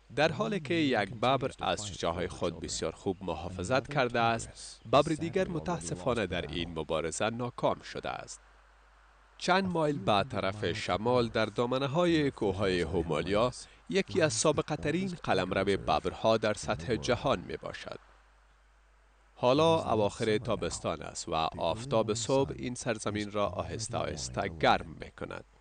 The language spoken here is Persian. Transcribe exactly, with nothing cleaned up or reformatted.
در حالی که یک ببر از چوچه‌های خود بسیار خوب محافظت کرده است، ببر دیگر متاسفانه در این مبارزه ناکام شده است. چند مایل به طرف شمال در دامنه‌های کوههای هومالیا، یکی از سابقه‌ترین قلمرو ببرها در سطح جهان می باشد. حالا اواخر تابستان است و آفتاب صبح این سرزمین را آهسته آهسته گرم می کند.